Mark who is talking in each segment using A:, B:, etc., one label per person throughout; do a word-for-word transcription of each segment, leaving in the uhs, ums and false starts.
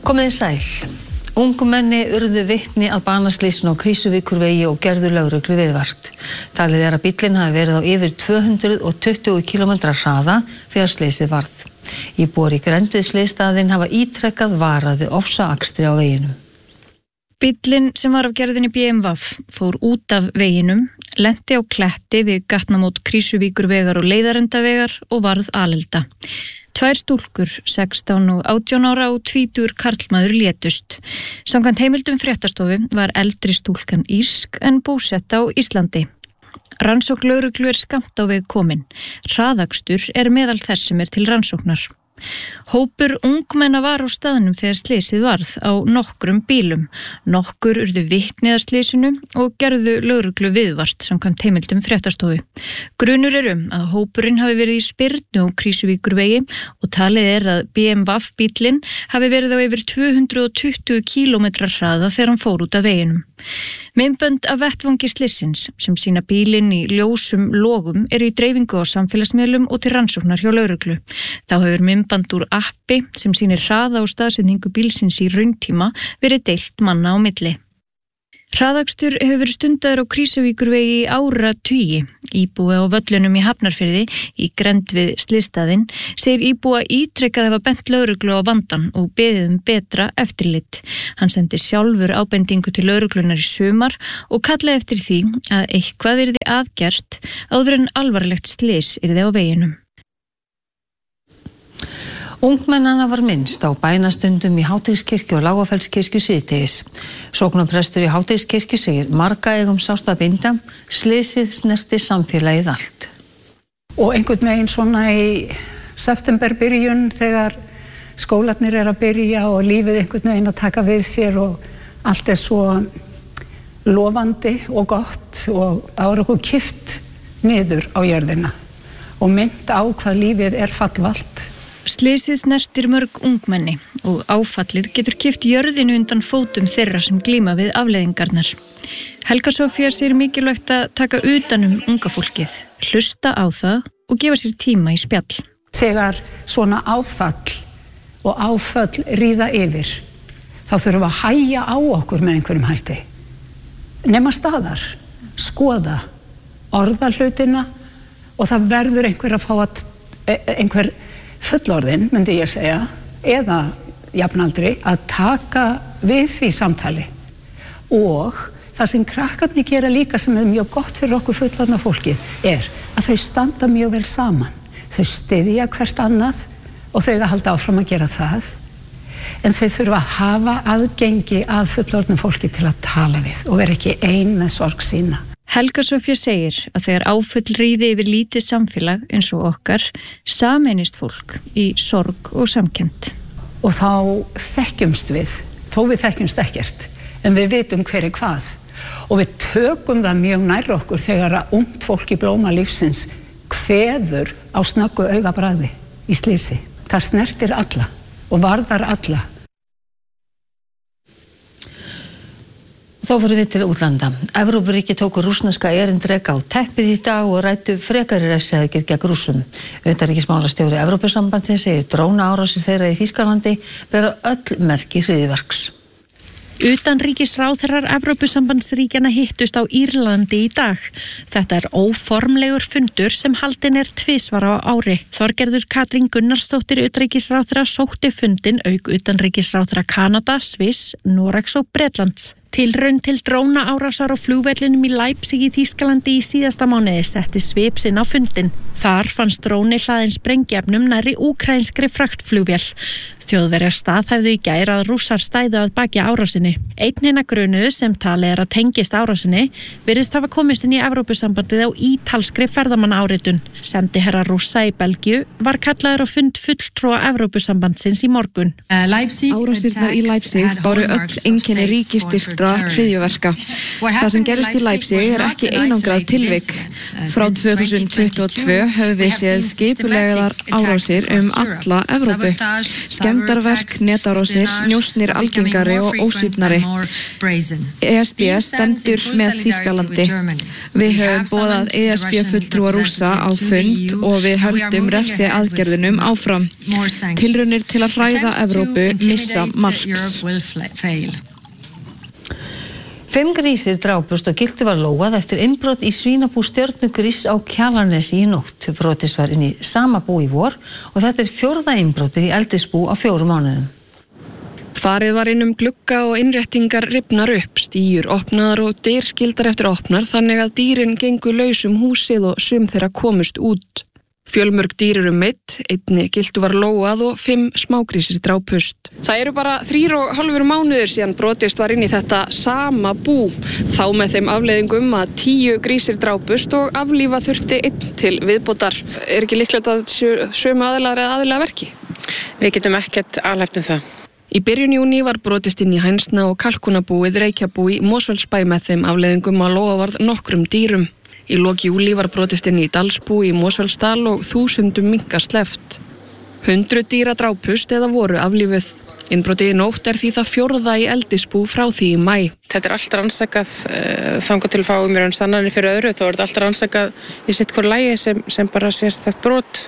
A: Komið þið sæl. Ungmenni urðu vitni að banaslysinu á Krýsuvíkurvegi og gerðu lögreglu viðvart. Talið er að bíllinn hafi verið á yfir tvö hundruð tuttugu kílómetra hraða þegar slysið varð. Íbúar í grennd við slysstaðinn hafa ítrekkað varað við ofsaakstri á veginum.
B: Bíllinn sem var af gerðinni B M W fór út af veginum, lenti á kletti við gatnamót Krýsuvíkurvegar og Leiðarendavegar og varð alelda. Tvær stúlkur, sextán og átján ára og tvítugur karlmaður létust. Samkvæmt heimildum fréttastofu var eldri stúlkan írsk en búsett á Íslandi. Rannsókn lögreglu er skammt á veg komin. Hraðakstur er meðal þess sem er til rannsóknar. Hópur ungmenna var á staðnum þegar slysið varð á nokkrum bílum. Nokkur urðu vitni að slysinu og gerðu lögreglu viðvart samkvæmt heimildum fréttastofu. Grunur er um að hópurinn hafi verið í spyrnu á Krýsuvíkurvegi og talið er að B M W bíllinn hafi verið á yfir tvö hundruð tuttugu kílómetra hraða þegar hann fór út af veginum. Myndbönd af vettvangi slysins sem sýna bílinn í ljósum logum eru í dreifingu á samfélagsmiðlum og til rannsóknar hjá lögreglu. Þá hefur myndband úr appi sem sýnir hraða og staðsetningu bílsins í rauntíma verið deilt manna á milli. Hraðakstur hefur verið stundaður á Krýsuvíkurvegi í áratugi. Íbúi á völlunum í Hafnarfirði í grennd við slysstaðinn segir íbúa ítrekkað hafa bent lögreglu á vandann og beðið um betra eftirlit. Hann sendi sjálfur ábendingu til lögreglunar í sumar og kallaði eftir því að eitthvað yrði aðgert áður en alvarlegt slys yrði á veginum.
A: Ungmennana var minnst á bænastundum í Háteigskirkju og Lágafellskirkju síðdegis. Sóknarprestur í Háteigskirkju segir marga eigum sárt að binda, slysið snerti samfélagið allt.
C: Og einhvern veginn svona í septemberbyrjun þegar skólarnir er að byrja og lífið einhvern veginn að taka við sér og allt er svo lofandi og gott og það er okkur kift niður á jörðina og mynd á hvað lífið er fallvalt.
B: Slysið snertir mörg ungmenni og áfallið getur kipt jörðinu undan fótum þeirra sem glíma við afleiðingarnar. Helga Sofía segir mikilvægt að taka utan um unga fólkið, hlusta á það og gefa sér tíma í spjall.
C: Þegar svona áfall og áföll ríða yfir, þá þurfum við að hægja á okkur með einhverjum hætti. Nema staðar, skoða, orða hlutina og það verður einhver að fá að, einhver fullorðinn, myndi ég segja, eða jafnaldri, að taka við því samtali. Og það sem krakkarnir gera líka sem er mjög gott fyrir okkur fullorðna fólkið er að þau standa mjög vel saman. Þau styðja hvert annað og þau að halda áfram að gera það. En þau þurfa að hafa aðgengi að fullorðna fólki til að tala við og vera ekki ein með sorg sína.
B: Helga Sofía segir að þegar áföll ríði yfir lítið samfélag eins og okkar, sameinist fólk í sorg og samkennd.
C: Og þá þekkjumst við, þó við þekkjumst ekkert, en við vitum hver er hvað. Og við tökum það mjög nær okkur þegar að ungt fólk í blóma lífsins kveður á snöggu augabragði í slysi. Það snertir alla og varðar alla.
A: Þá fyrir við til útlanda. Evrópuríki tóku rússneska erindreka á teppið í dag og ræddu frekari refsiaðgerðir gegn Rússum. Utanríkismálastjóri Evrópusambandsins segir drónaárásir þeirra í Þýskalandi bera öll merki hryðjuverks.
B: Utanríkisráðherrar Evrópusambandsríkjanna hittust á Írlandi í dag. Þetta er óformlegur fundur sem haldinn er tvisvar á ári. Þorgerður Katrín Gunnarsdóttir utanríkisráðherra sótti fundinn auk utanríkisráðherra Kanada, Sviss, Noregs og Bretlands. Tilraun til drónaárásar á flugvellinum í Leipzig í Þýskalandi í síðasta mánuði setti svip sinn á fundinn. Þar fannst dróni hlaðinn sprengiefnum nærri úkraínskri fraktflugvél. Þjóðverjar staðhæfðu í gær að Rússar stæðu að baki árásinni. Einn hinna grunuðu sem talið er að tengist árásinni virðist hafa komist inn í Evrópusambandið á ítalskri ferðamannaáritun. Sendiherra Rússa í Belgíu var kallaður á fund fulltrúa Evrópusambandsins í morgun.
D: Árásirnar í Leipzig báru öll einkenni ríkisstyrktra hryðjuverka. Það sem gerist í Leipzig er ekki einangrað tilvik. Frá tvö þúsund tuttugu og tvö höfum við séð skipulegar árásir um alla Evrópu. skemmdarverk, netárásir, njósnir algengari og ósvífnari. E S B stendur með Þýskalandi. Við höfum boðað E S B fulltrúa Rússa á fund og við höldum refsi aðgerðunum áfram. Tilraunir til að hræða Evrópu missa marks.
A: Fimm grísir drápust og gildi var lógað eftir innbrot í svínabú Stjörnugrís á Kjalarnesi í nótt. Brotist var inn í sama bú í vor og þetta er fjórða innbrotið í eldisbú á fjórum mánuðum.
E: Farið var inn um glugga og innréttingar rifnar upp, stíur opnaðar og dyr skildar eftir opnar þannig að dýrin gengu laus um húsið og sum þeirra komust út. Fjölmörg dýr eru meidd, einni gildu var lógað og fimm smágrísir drápust. Það eru bara þrír og hálfur mánuður síðan brotist var inn í þetta sama bú. Þá með þeim afleiðingum að tíu grísir drápust og aflífa þurfti einn til viðbótar. Er ekki líklegt að sömu aðilar eða aðilega verki?
F: Við getum ekkert alhæft um það.
E: Í byrjun júní var brotist inn í Hænsna og Kalkunabúið Reykjabú í Mosfellsbæ með þeim afleiðingum að lóga varð nokkrum dýrum. Í lok júlí var brotist inn í Dalsbú í Mosfellsdal og þúsundum minka sleppt. Hundruð dýra drápust eða voru aflífuð. Innbrotið í nótt er því það fjórða í eldisbú frá því í maí.
F: Þetta er allt rannsakað uh, þangað til fáum mér en sannanir fyrir öðru. Þá er þetta allt rannsakað í sitt hvort lagi sem, sem bara sést þetta brot.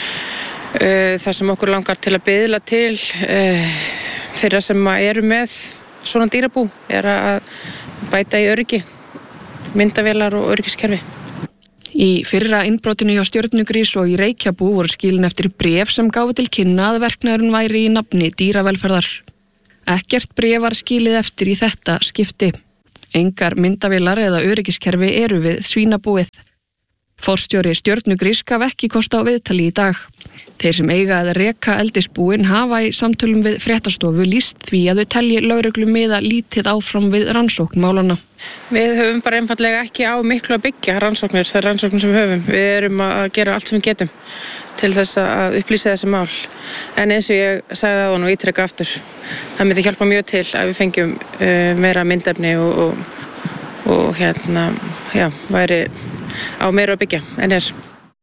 F: Uh, það sem okkur langar til að biðla til uh, þeirra sem eru með svona dýrabú er að bæta í öryggi. Myndavélar og öryggiskerfi.
E: Í fyrra innbrotinu hjá Stjörnugrís og í Reykjabú voru skilin eftir bréf sem gáfu til kynna að verknaðurinn væri í nafni dýravelferðar. Ekkert bréf var skilið eftir í þetta skipti. Engar myndavélar eða öryggiskerfi eru við svínabúið. Forstjóri Stjörnugrís gaf ekki kost á viðtali í dag. Þeir sem eiga að reka eldisbúin hafa í samtölum við fréttastofu lýst því að þau telji lögreglu miða lítið áfram við rannsókn málanna.
F: Við höfum bara einfaldlega ekki á miklu að byggja rannsóknir, það er rannsóknir sem við höfum. Við erum að gera allt sem við getum til þess að upplýsa þessi mál. En eins og ég sagði það og ítreka aftur, það myndi hjálpa mjög til að við fengjum uh, meira myndefni og, og, og hérna, já, væri á meira að byggja en er.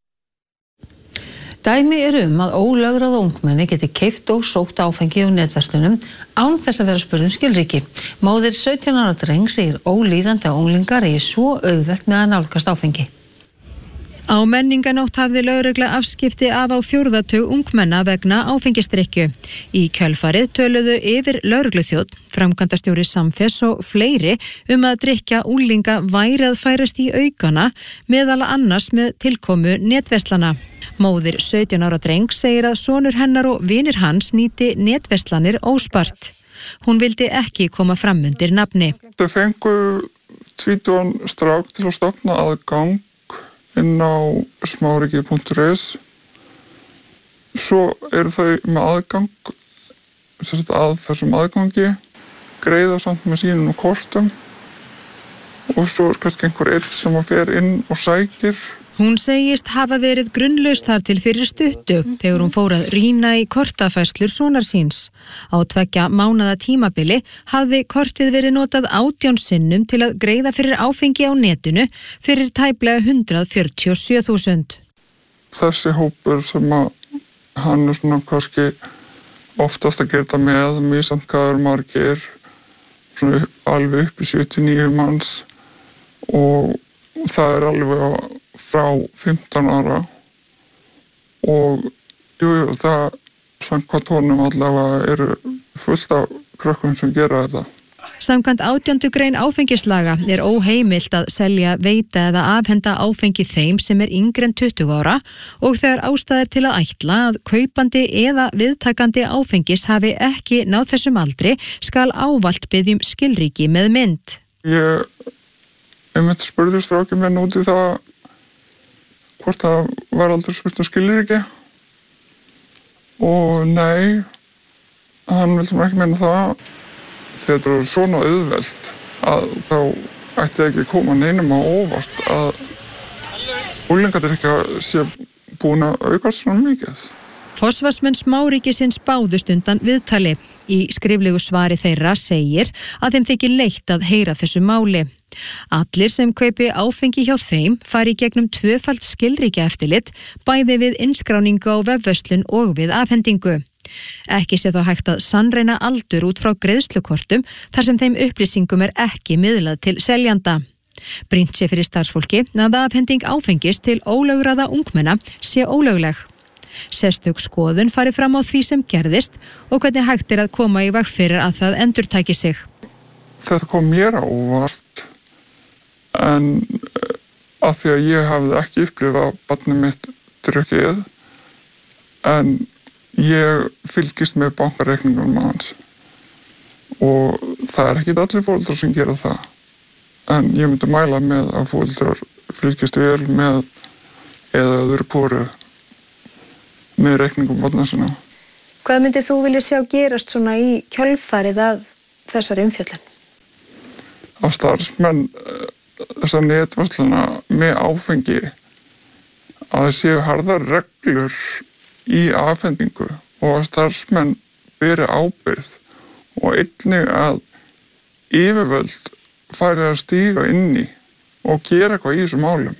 A: Dæmi er um að ólögráða ungmenni geti keypt og sótt áfengi á netverslunum án þess að vera spurð um skilríki. Móðir sautján ára dreng segir ólíðandi að unglingar eigi svo auðvelt með að nálgast áfengi.
G: Á menninganótt hafði lögregla afskipti af á fjórðatug ungmenna vegna áfengisdrykkju. Í kjölfarið töluðu yfir lögregluþjónn, framkvæmdastjóri Samfés og fleiri um að drykkja unglinga væri að færast í aukana meðal annars með tilkomu netverslana. Móðir sautján ára dreng segir að sonur hennar og vinir hans nýti netverslanir óspart. Hún vildi ekki koma fram undir nafni.
H: Þau fengu tvítugan strák til að stofna aðgang inn á smáriki punktur is. Svo eru þau með aðgang að þessum aðgangi, greiða samt með sínum og kortum og svo er kannski einhver einn sem að fer inn og sækir.
G: Hún segist hafa verið grunnlaus þar til fyrir stuttu þegar hún fór að rýna í kortafærslur sonar síns. Á tveggja mánaða tímabili hafði kortið verið notað átján sinnum til að greiða fyrir áfengi á netinu fyrir tæplega hundrað fjörutíu og sjö þúsund.
H: Þessi hópur sem að hann er svona kannski oftast að gera þetta með, misjafnkaður margir, svona alveg upp í sjötíu og níu manns og það er alveg á frá fimmtán ára og jú, jú, það samkvæmt honum allavega eru fullt af krökkum sem gera þetta.
G: Samkvæmt átjándu grein áfengislaga er óheimilt að selja, veita eða afhenda áfengi þeim sem er yngri en tuttugu ára og þegar ástæður til að ætla að kaupandi eða viðtakandi áfengis hafi ekki náð þessum aldri skal ávallt biðjum skilríki með mynd.
H: Ég einmitt spurði strákinn minn út í það hvort það var aldrei spurt um skilríki og nei, hann vildi mér ekki meina það. Þetta er svona auðvelt að þá ætti ekki koma neinum á óvart að unglingadrykkja sé búin að aukast svona mikið.
G: Forsvarsmenn smáríkisins báðust undan viðtali. Í skriflegu svari þeirra segir að þeim þykir leitt að heyra þessu máli. Allir sem kaupi áfengi hjá þeim fari gegnum tvöfalt skilríkja eftirlit, bæði við innskráningu á vefverslun og við afhendingu. Ekki sé þó hægt að sannreina aldur út frá greiðslukortum þar sem þeim upplýsingum er ekki miðlað til seljanda. Brýnt sé fyrir starfsfólki að afhending áfengis til ólögráða ungmenna sé ólögleg. Sérstök skoðun fari fram á því sem gerðist og hvernig hægt er að koma í veg fyrir að það endurtaki sig.
H: Þetta kom mér á óvart en af því að ég hafði ekki upplifað barnið mitt drukkið en ég fylgist með bankareikningunum hans og það er ekki allir foreldrar sem gera það en ég myndi mæla með að foreldrar fylgist vel með eða öðru hvoru með reikningum barna sinna.
I: Hvað myndið þú vilja sjá gerast svona í kjölfarið af þessari umfjöllun?
H: Að starfsmenn þessar netverslana með áfengi að það séu harðar reglur í afhendingu og að starfsmenn beri ábyrgð og einnig að yfirvöld færi að stíga inn í og gera eitthvað í þessum málum.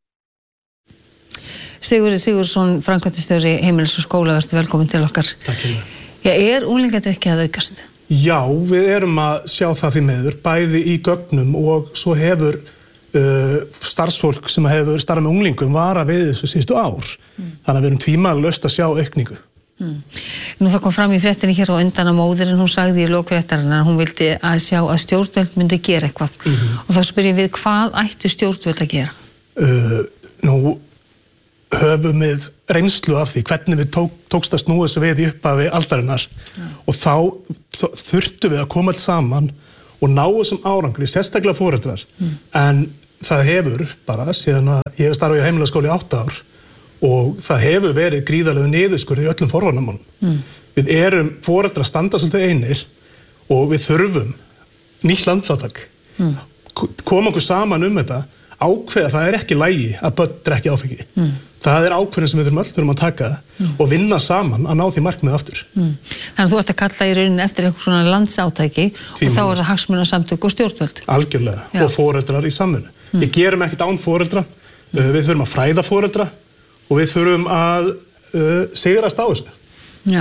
A: Sigurður Sigurðsson, framkvæmdastjóri Heimilis og skóla, verður velkomin til okkar.
J: Takk fyrir.
A: Já, er unglingadrykkja að aukast?
J: Já, við erum að sjá það því miður, bæði í gögnum og svo hefur uh, starfsfólk sem hefur starfað með unglingum vara við þessu síðustu ár. Mm. Þannig að við erum tvímælalaust að sjá aukningu.
A: Mm. Nú það kom fram í fréttinni hér á undan að móðirinn, hún sagði í lok fréttarinnar að hún vildi að sjá að stjórnvöld myndi gera eitthvað. Mm-hmm. Og þá spyr ég við, hvað ættu stjórnvöld að gera?
J: Uh, nú höfum við reynslu af því hvernig við tók, tókst að snúa þessu við í upphafi aldarinnar ja. Og þá þurftum við að koma alls saman og ná þessum árangri, sérstaklega foreldrar mm. en það hefur bara síðan að ég hef starfað í heimilaskóla í átta ár og það hefur verið gríðarlega niðurskurð í öllum forvarnamálum. Mm. Við erum foreldrar að standa svolítið einir og við þurfum nýtt landsátak mm. koma okkur saman um þetta ákveða það er ekki lægi að börn drekki áfengi. Mm. Það er ákveðin sem við þurfum öll þurfum að taka mm. og vinna saman að ná því markmið aftur. Mm. Þannig
A: að þú ert að kalla í rauninni eftir eitthvað svona landsátæki og þá er það hagsmunasamtök og stjórnvöld.
J: Algjörlega. Já. Og foreldrar í samvinnu. Mm. Við gerum ekkert án foreldra, mm. við þurfum að fræða foreldra og við þurfum að uh, sigrast á þessu. Já.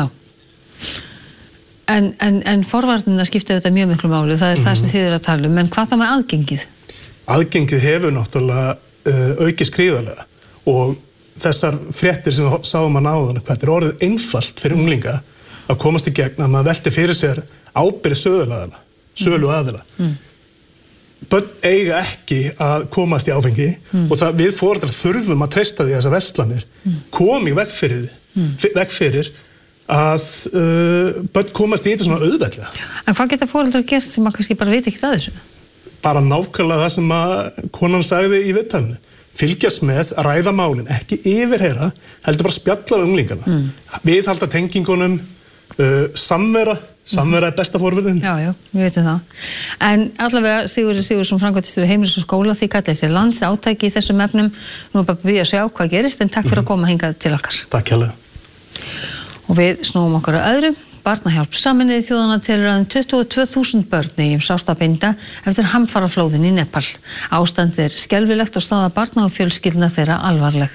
J: En, en, en forvarnirna skipta þetta mjög miklu máli, það er mm. það sem þið eru að tala um, en hvað það með aðgengið? Aðgengið hefur náttúrulega uh, aukið skriðarlega og þessar fréttir sem við sáum að náðan, þetta er orðið einfalt fyrir unglinga að komast í gegn að maður velti fyrir sér ábyrgð söluaðila, söluaðila. Mm. Börn eiga ekki að komast í áfengi mm. og það við foreldrar þurfum að treysta því að þessar verslanir mm. komi veg fyrir, mm. veg fyrir að uh, börn komast í þetta svona auðveldlega.
A: En hvað geta foreldrar gert sem maður kannski bara veit ekki að þessu?
J: Bara nákvæmlega það sem að konan sagði í viðtalinu. Fylgjast með að ræða málin, ekki yfirheyra, heldur bara spjalla við unglingana. Mm. Viðhalda tengingunum, uh, samvera, samvera er besta forvörðin.
A: Já, já, við veitum það. En allavega Sigurður Sigurðsson, framkvæmdastjóri Heimilis og skóla, því kalli eftir landsátæki í þessum efnum. Nú er bara að byrja að sjá hvað gerist, en takk fyrir að koma hingað til okkar.
J: Takk hérlega.
A: Og við snúum okkur að öðru. Barnahjálp Sameinuðu þjóðanna telur að um tuttugu og tvö þúsund börn eigi um sárt að binda eftir hamfaraflóðin í Nepal. Ástandið er skelfilegt og staða barna og fjölskyldna þeirra alvarleg.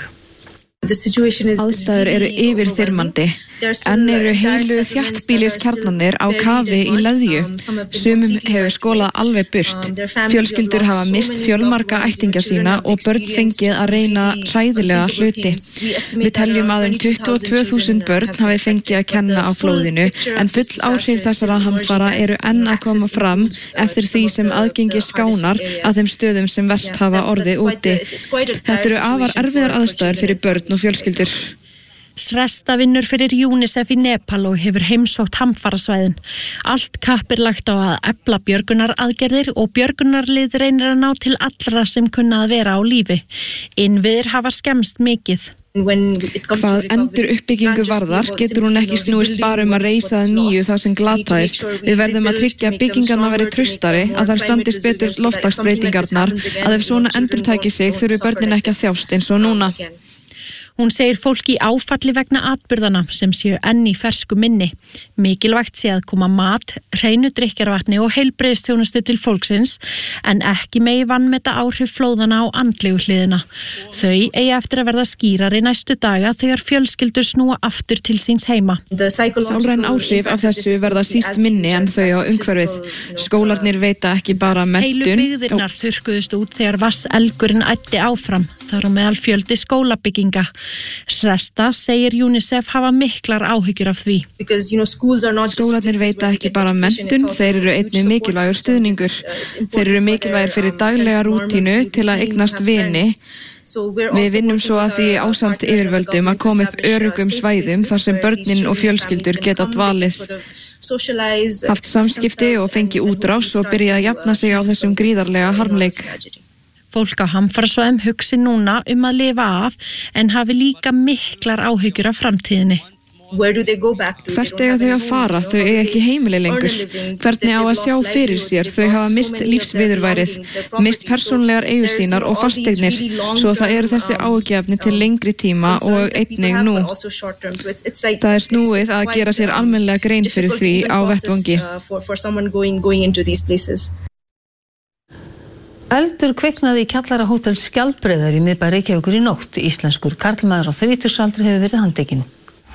D: Aðstæður eru yfirþyrmandi. Enn eru heilu þéttbýliskjarnarnir á kafi í leðju. Sumum hefur skólað alveg burt. Fjölskyldur hafa mist fjölmarga ættingja sína og börn fengið að reyna hræðilega hluti. Við teljum að um tuttugu og tvö þúsund börn hafi fengið að kenna á flóðinu, en full áhrif þessara hamfara eru enn að koma fram eftir því sem aðgengi skánar að þeim stöðum sem verst hafa orðið úti. Þetta eru afar erfiðar aðstæður fyrir börn og fjölskyldur.
B: Sresta vinnur fyrir UNICEF í Nepal og hefur heimsótt hamfarasvæðin. Allt kapp er lagt á að efla björgunaraðgerðir og björgunarlið reynir að ná til allra sem kunna að vera á lífi. Innviðir hafa skemmst mikið.
D: Hvað endur uppbyggingu varðar getur hún ekki snúist bara um að reisa að nýju það sem glataðist. Við verðum að tryggja byggingarna veri traustari, að þær standist betur loftslagsbreytingarnar, að ef svona endurtæki sig þurfi börnin ekki að þjást eins og núna.
B: Hún segir fólki í áfalli vegna atburðana sem séu enn í fersku minni. Mikilvægt sé að koma mat, hreinu drykkjarvatni og heilbrigðisþjónustu til fólksins en ekki megi vanmeta áhrif flóðana á andlegu hliðina. Þau eigi eftir að verða skýrari næstu daga þegar fjölskyldur snúa aftur til síns heima.
D: Sálræn áhrif af þessu verða síst minni en þau á umhverfið. Skólarnir veita ekki bara menntun.
B: Heilu byggðirnar þurrkuðust út þegar vatnselgurinn æddi áfram, þar á meðal fjöldi skólabygginga. Sresta segir UNICEF hafa miklar áhyggjur af því.
D: Skólarnir veita ekki bara menntun, þeir eru einnig mikilvægur stuðningur. Þeir eru mikilvægir fyrir daglega rútínu til að eignast vini. Við vinnum svo að því ásamt yfirvöldum að koma upp öruggum svæðum þar sem börnin og fjölskyldur geta dvalið, haft samskipti og fengi útrás og byrja að jafna sig á þessum gríðarlega harmleik.
B: Fólk á hamfarasvæðum hugsi núna um að lifa af en hafi líka miklar áhyggjur af framtíðinni.
D: Hvert eiga þau að fara? Þau eiga ekki heimili lengur. Hvernig á að sjá fyrir sér? Þau hafa mist lífsviðurværið, mist persónlegar eigur sínar og fasteignir, svo það eru þessi áhyggjuefni til lengri tíma og einnig nú. Það er snúið að gera sér almennilega grein fyrir því á vettvangi.
A: Eldur kviknaði í kjallara hótel Skjaldbreiðar í miðbæ Reykjavíkur í nótt. Íslenskur karlmaður á þrítugsaldri hefur verið handtekinn.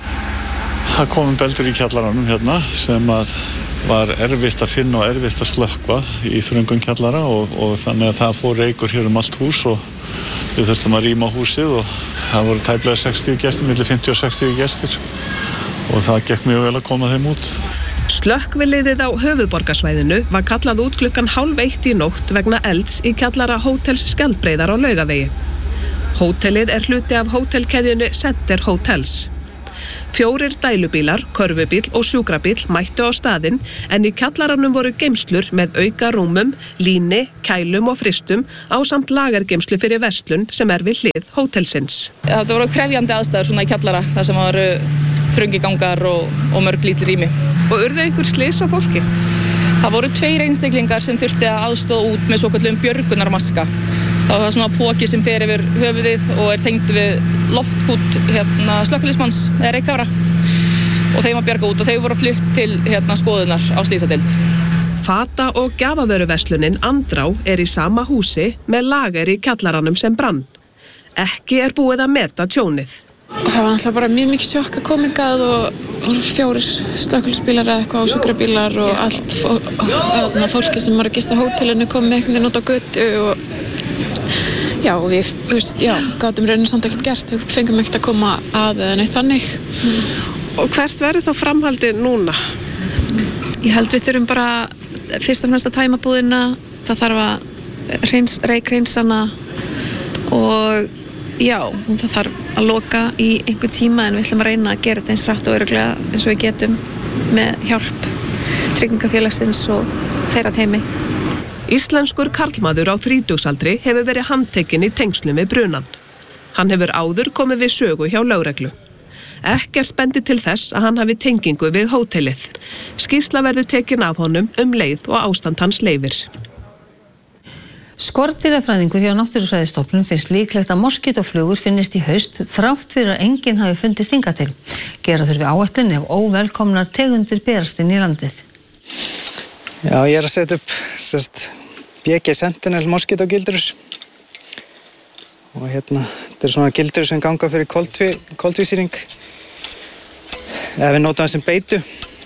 K: Það kom um eldur í kjallaranum hérna sem að var erfitt að finna og erfitt að slökkva í þröngum kjallara og, og þannig að það fór reykur hér um allt hús og við þurftum að rýma húsið og það voru tæplega sextíu gestir, milli fimmtíu og sextíu gestir og það gekk mjög vel að koma þeim út.
L: Slökkviliðið á höfuðborgarsvæðinu var kallað út klukkan hálf eitt í nótt vegna elds í kjallara hótels Skjaldbreiðar á Laugavegi. Hótelið er hluti af hótelkeðjunni Center Hotels. Fjórir dælubílar, körfubíl og sjúkrabíl mættu á staðinn en í kjallaranum voru geymslur með auka rúmum, líni, kælum og fristum ásamt lagergeymslu fyrir verslun sem er við hlið hótelsins.
M: Það voru krefjandi aðstæður svona í kjallara þar sem voru þröngigangar og, og mörg lítil rými.
L: Og urðu einhver slys á fólki?
M: Það voru tveir einstaklingar sem þurfti að aðstoða út með svokallum björgunarmaska. Það var svona póki sem fer yfir höfuðið og er tengd við loftkút hérna, slökkviliðsmanns eða reykafara og þeim að bjarga út og þau voru flutt til hérna, skoðunar á slysadeild.
L: Fata- og gjafavöruverslunin Andrá er í sama húsi með lager í kjallaranum sem brann. Ekki er búið að meta tjónið.
N: Það var náttúrulega bara mjög mikið sjokk að koma hingað og, og fjórir slökkviliðsbílar eða eitthvað og sjúkrabílar og allt fó, fólki sem var að gista á hótelinu kom með einhvern veginn út á götu og já, við, þú veist, já, gátum rauninu samt ekkert gert, við fengum ekkert að koma að eða neitt þannig.
L: Mm. Og hvert verður þá framhaldið núna?
N: Ég held við þurfum bara fyrst og fremst að tæma búðina, það þarf að hreins, reykreinsana og já, það þarf að loka í einhver tíma en við ætlum að reyna að gera þetta eins rætt og örugglega eins og við getum með hjálp tryggingafélagsins og þeirra teymi.
L: Íslenskur karlmaður á þrítugsaldri hefur verið handtekinn í tengslum við brunan. Hann hefur áður komið við sögu hjá lögreglu. Ekkert bendi til þess að hann hafi tengingu við hótelið. Skýrsla verður tekin af honum um leið og ástand hans leyfir.
A: Skordýrafræðingur hjá Náttúrufræðistofnun finnst líklegt að moskítóflugur finnist í haust þrátt fyrir að enginn hafi fundist hingað til. Gera þurfi áætlun ef óvelkomnar tegundir berast inn í landið.
O: Já, ég er að setja upp sérst, B G Sentinel moskítógildrur og hérna, þetta er svona gildrur sem ganga fyrir koltví, koltvísýring eða við notum það sem beitu.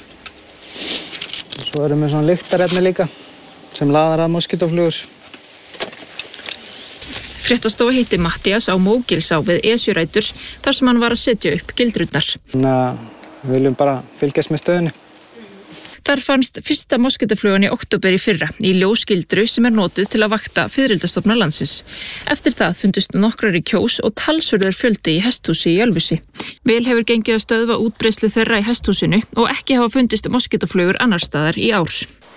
O: Og svo erum við svona lyktarefni líka sem laðar að moskítóflugur.
P: Fréttastofa hitti Mattías á Mógilsá við Esjurætur þar sem hann var að setja upp gildrurnar.
O: Þannig að við viljum bara fylgjast með stöðunni.
P: Þar fannst fyrsta moskítóflugan í október í fyrra í ljósgildru sem er notuð til að vakta fiðrildastofna landsins. Eftir það fundust nokkrar í Kjós og talsverður fjöldi í hesthúsi í Ölfusi. Vel hefur gengið að stöðva útbreiðslu þeirra í hesthúsinu og ekki hafa fundist moskítóflugur annar staðar í ár.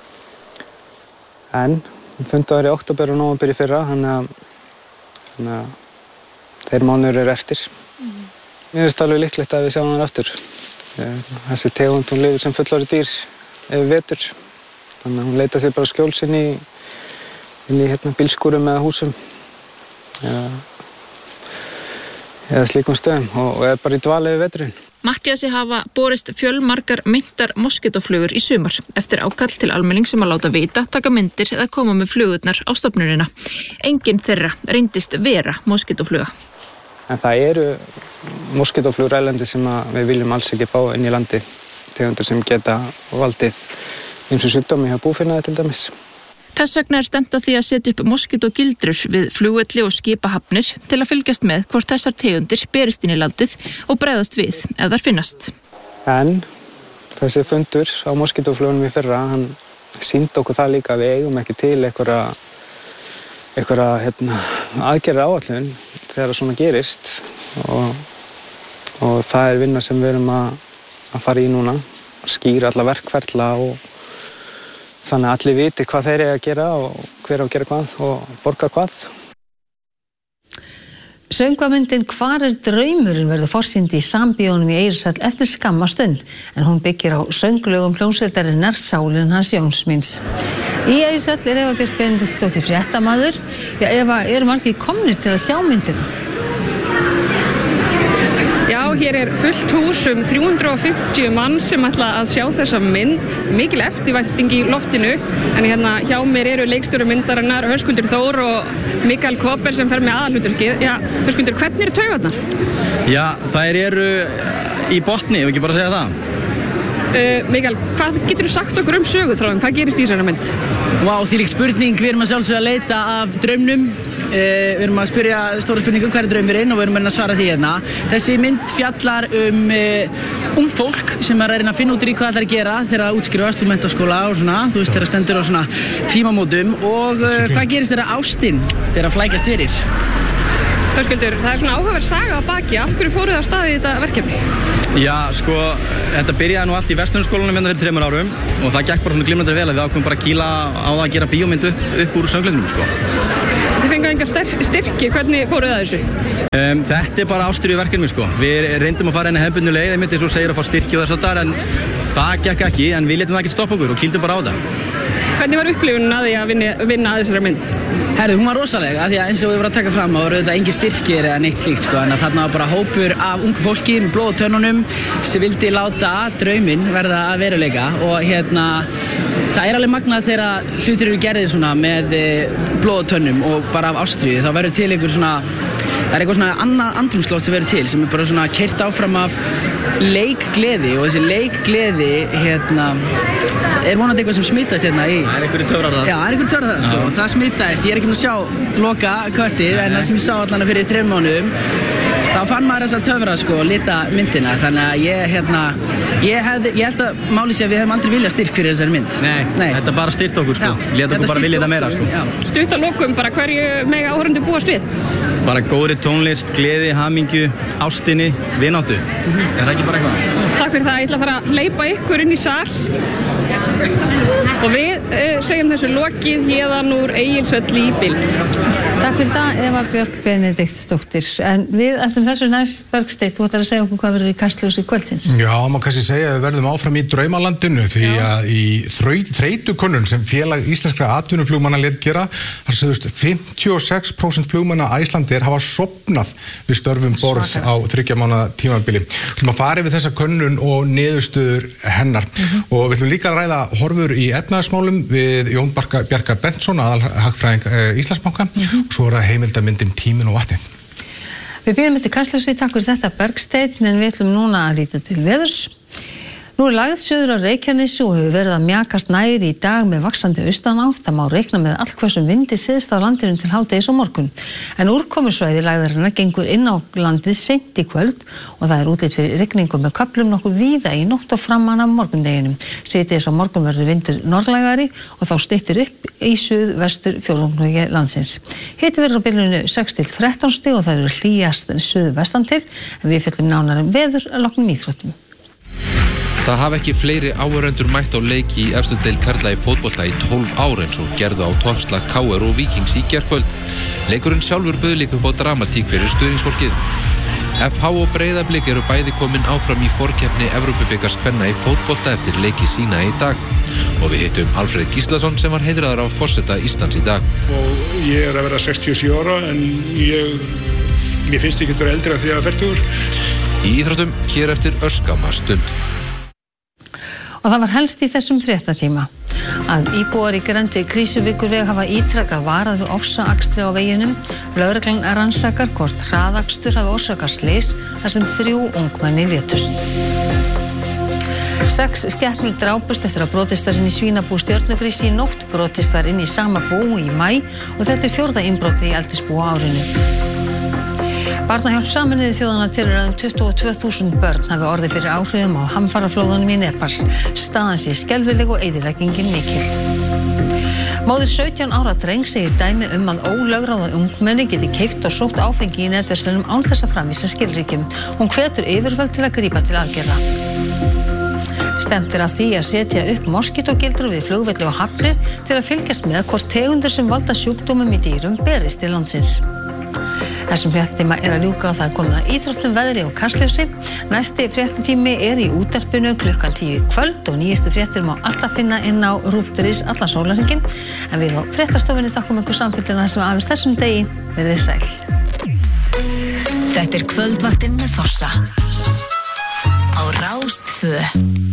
O: En við fundum það í október og nóvember í fyrra, þannig að, þannig að þeir mánuður eru eftir. Mm. Mér finnst alveg líklegt að við sjáum það aftur. Þessi tegund, hún lifir sem fullorðið dýr yfir vetur, þannig að hún leita sér bara skjóls inn í, inn í hérna, bílskúrum eða húsum eða, eða slíkum stöðum og, og er bara í dvali yfir veturinn.
P: Matthíasi hafa borist fjölmargar meintar moskítóflugur í sumar eftir ákall til almenning sem að láta vita, taka myndir eða koma með flugurnar á stofnunina. Engin þeirra reyndist vera moskítófluga.
O: En það eru moskítóflugur erlendi sem við viljum alls ekki fá inn í landi, tegundir sem geta valdið ýmsum sjúkdómi hjá búfénaði til dæmis.
P: Þess vegna er stefnt að því að setja upp moskítógildrur við flugvelli og skipahafnir til að fylgjast með hvort þessar tegundir berist inn í landið og bregðast við ef þær finnast.
O: En þessi fundur á moskítóflugunum í fyrra, hann sýndi okkur það líka að við eigum ekki til einhverja, einhverja hérna, aðgerðar áætlun þegar svona gerist og, og það er vinna sem við erum að, að fara í núna, skýra alla verkferla og þannig að allir viti hvað þeir eru að gera og hver á að gera hvað og borga hvað.
A: Söngvamyndin Hvar er draumurinn verður forsýnd í Sambíónum í Egilshöll eftir skamma stund en hún byggir á sönglögum hljómsveitarinnar Sálin hans Jóns míns. Í Egilshöll er Eva Björk Benediktsdóttir fréttamaður. Já, Eva, eru margir komnir til að sjá myndina?
E: Já, hér er fullt hús um þrjú hundruð og fimmtíu mann sem ætla að sjá þessa mynd. Mikil eftirvænting í loftinu, en hérna hjá mér eru leikstjóri myndarinnar Höskuldur Þór og Mikael Koper sem fer með aðalhlutverkið. Já, Höskuldur, hvernig eru taugarnar?
Q: Já, þær eru í botni, ef ekki bara segja það.
E: Uh, Mikael, hvað getur þú sagt okkur um sögutráðum? Hvað gerist í þessari mynd?
Q: Vá, þvílík spurning, við erum að sjálfsögja að leita af draumnum. Uh, við erum að spyrja stóra spurningu hver er draumurinn og við erum að svara því hérna. Þessi mynd fjallar um uh, ung fólk sem er að reyna að finna út í hvað það er að gera þegar það útskrifast úr menntaskóla og svona, þú veist, þegar stendur á svona tímamótum og uh, hvað gerist þegar ástin þegar að flækjast fyrir.
E: Höskuldur, það er svona áhugaverð saga á baki. Af hverju fóruð þið á stað í þetta verkefni?
Q: Já, sko, þetta byrjaði nú allt í Vestlunarskólanum hérna fyrir þremur árum og það gekk bara svona glimrandi vel að við ákveðum bara að kýla á það að gera bíómynd upp, upp úr söngleiknum, sko.
E: Þið fenguð engar styrki, hvernig fóruð það þessu?
Q: Um, þetta er bara ástríðu verkefni, sko. Við reyndum að fara inn í hefðbundnu leið, einmitt eins og segir að fá styrki og þess að það, en það gekk ekki, en við létum það ekki stoppa okkur og kýldum bara á það.
E: Hvernig var upplifunin að því að vinna, vinna að þessari mynd?
Q: Herðu, hún var rosaleg, af því að eins og við vorum að taka fram þá voru þetta engin styrkir eða neitt slíkt, sko, en að þarna var bara hópur af ungu fólki með blóð á tönnunum sem vildi láta drauminn verða að veruleika og hérna það er alveg magnað þegar hlutir eru gerðir svona með blóð á tönnum og bara af ástríðu, þá verður til einhver svona það er eitthvað svona annað andrúmsloft sem verður til sem er bara svona keyrt áfram af leikgleði og þessi leikgleði hérna er vonandi eitthvað sem smittast hérna í það er einhverju töfrar það já, það er einhverju töfrar það, sko, og það smittast ég er ekki með að sjá loka köttið en það sem ég sá allan fyrir þrem mánuðum þá fann maður þess að töfra, sko, lita myndina þannig að ég, hérna ég, hef, ég held að máli sé að við hefum aldrei viljað styrk fyrir þessari mynd Nei, Nei. þetta bara styrt okkur, sko leta okkur bara vilja þetta meira, sko
E: Stutt að lokum, bara hverju mega áhorfendur búast við?
Q: Bara góðri tónlist, gleði, hamingju, ástinni, vináttu. Mm-hmm. Er það ekki bara eitthvað?
E: Takk fyrir það, ég ætla að fara að hleypa ykkur inn í sal. Og við eh, segjum þessu lokið héðan úr Egilshöll í bili.
A: Takk fyrir það, Eva Björk Benediktsdóttir. En við ætlum þessu næst Bergsteinn, þú ætlar að segja okkur hvað verður í Kastljósi kvöldsins.
R: Já, maður kannski segja að við verðum áfram í draumalandinu því Já. að í þreytukönnun sem félag íslenskra atvinnuflugmanna lét gera, þar segðust fimmtíu og sex prósent flugmanna á Íslandi hafa sofnað við störfum borð Svaka. á þriggja mánaða tímabili. Við ætlum að fara yfir þessa könnun og niðurstöður hennar mm-hmm. og við ætlum líka að ræða horfur í efnahagsmálum við Jón Bjarka Bentsson, aðalhagfræðing Íslandsbanka mm-hmm. og svo er það heimildamyndin Tíminn og vatnið.
A: Við byrjum með til Kastljósi, takk fyrir þetta Bergsteinn, en við ætlum núna að líta til veðurs. Nú er lagð suður á Reykjanesi og hefur verið að mjakast nær í dag með vaxandi austanátt. Það má reikna með allhvössum vindi syðst á landinu til hádegis og morgun. En úrkomusvæði lagðarinnar gengur inn á landið seint í kvöld og það er útlit fyrir rigningu með köflum nokkuð víða í nótt og framan af morgundeginum. Síðdegis á morgun verður vindur norðlægari og þá styttir upp í suðvestur fjórðungi landsins. Hiti verður á bilinu sex til þrettán stig og það eru hlýjast suðvestan til, en við fjöllum nánar um veður að loknum íþróttum.
S: Það hafa ekki fleiri áhorfendur mætt á leik í efstu deild karla í fótbolta í tólf ár eins og gerðu á toppslag K R og Víkings í gærkvöld. Leikurinn sjálfur bauð líka upp á dramatík fyrir stuðningsfólkið. F H og Breiðablik eru bæði komin áfram í forkeppni Evrópubikars kvenna í fótbolta eftir leiki sína í dag. Og við hittum Alfreð Gíslason sem var heiðraður af forseta Íslands í dag.
T: Og ég er að vera sextíu og sjö ára en ég mér finnst ég ekki að vera eldri af því að fertugur.
S: Í íþróttum hér eftir örskamma stund.
A: Og það var helst í þessum fréttatíma að íbúar í grennd við Krýsuvíkurveg hafa ítrekað varað við ofsaakstri á veginum. Lögreglan rannsakar hvort hraðakstur hafi orsakað slys þar sem þrjú ungmenni létust. Sex skepnur drápust eftir að brotist var inn í svínabú Stjörnugrísi í nótt. Brotist var inn í sama bú í maí og þetta er fjórða innbrotið í eldisbú á árinu. Barnahjálp Sameinuðu þjóðanna telur að um tuttugu og tvö þúsund börn hafi orðið fyrir áhrifum á hamfaraflóðunum í Nepal. Staðan sé skelfileg og eyðileggingin mikil. Móðir sautján ára dreng segir dæmi um að ólögráða ungmenni geti keypt og sótt áfengi í netverslunum án þess að framvísa skilríkjum. Hún hvetur yfirvöld til að grípa til aðgerða. Stefnt er að því að setja upp moskítógildrur við flugvelli og hafnir til að fylgjast með hvort tegundur sem valda sjúkdómum í dýrum berist til landsins. Þessum fréttatíma er að ljúka og það er komið að íþróttum, veðri og kastljósi. Næsti fréttatími er í útvarpinu klukkan tíu í kvöld og nýjustu fréttir má alltaf finna inn á ruv punktur is allan sólarhringinn. En við á fréttastofunni þakkum ykkur samfylgdina þessum afir þessum degi. Verið sæl.
U: Þetta er kvöldvaktin með Þorsa á Rás tvö.